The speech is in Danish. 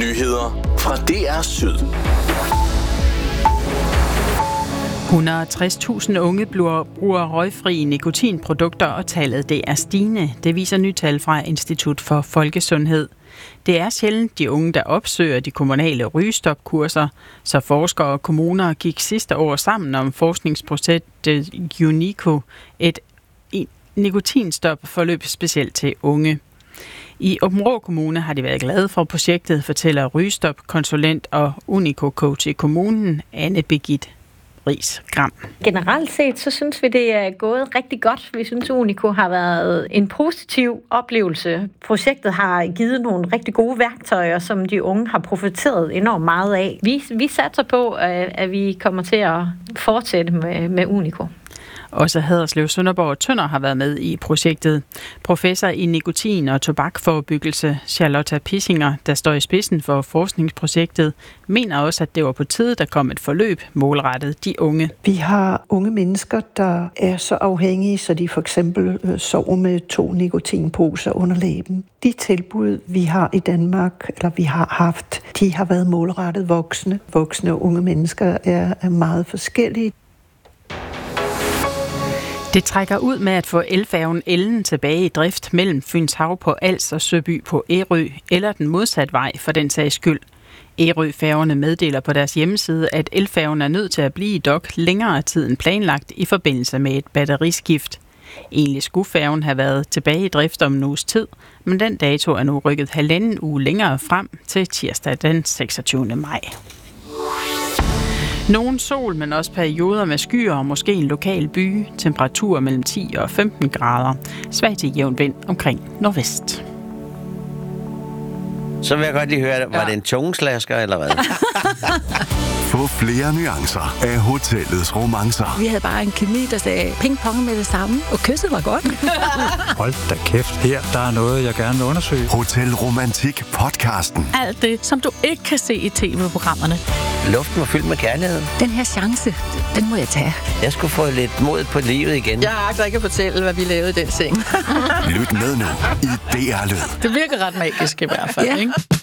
Nyheder fra DR Syd. 160.000 unge bruger røgfri nikotinprodukter, og tallet det er stigende. Det viser nye tal fra Institut for Folkesundhed. Det er sjældent de unge, der opsøger de kommunale rygestopkurser, så forskere og kommuner gik sidste år sammen om forskningsprojektet UNICO, et nikotinstopforløb specielt til unge. I Aabenraa Kommune har de været glade for projektet, fortæller rygestopkonsulent og UNICO-coach i kommunen, Anne Birgit Riis Gram. Generelt set, så synes vi, det er gået rigtig godt. Vi synes, UNICO har været en positiv oplevelse. Projektet har givet nogle rigtig gode værktøjer, som de unge har profiteret enormt meget af. Vi satser på, at vi kommer til at fortsætte med UNICO. Også Haderslev, Sønderborg og Tønder har været med i projektet. Professor i nikotin- og tobakforebyggelse, Charlotte Pissinger, der står i spidsen for forskningsprojektet, mener også, at det var på tide, der kom et forløb målrettet de unge. Vi har unge mennesker, der er så afhængige, så de for eksempel sover med 2 nikotinposer under læben. De tilbud, vi har i Danmark, eller vi har haft, de har været målrettet voksne. Voksne og unge mennesker er meget forskellige. Det trækker ud med at få elfærgen Ellen tilbage i drift mellem Fynshav på Als og Søby på Ærø, eller den modsatte vej for den sags skyld. Ærø-færgerne meddeler på deres hjemmeside, at elfærgen er nødt til at blive i dok længere tid end planlagt i forbindelse med et batteriskift. Egentlig skulle færgen have været tilbage i drift om en uges tid, men den dato er nu rykket 1,5 uge længere frem til tirsdag den 26. maj. Nogen sol, men også perioder med skyer og måske en lokal by. Temperaturer mellem 10 og 15 grader. Svag til jævn vind omkring nordvest. Så vil jeg godt lige høre, var det en tungeslasker eller hvad? Få flere nuancer af hotellets romancer. Vi havde bare en kemi, der sagde ping-pong med det samme, og kysset var godt. Hold da kæft, her der er noget, jeg gerne vil undersøge. Hotel Romantik podcasten. Alt det, som du ikke kan se i tv-programmerne. Luften var fyldt med kærlighed. Den her chance, den må jeg tage. Jeg skulle få lidt mod på livet igen. Jeg agter ikke at fortælle, hvad vi lavede i den seng. Lyt med nu i DR Lyd. Det virker ret magisk i hvert fald, ikke?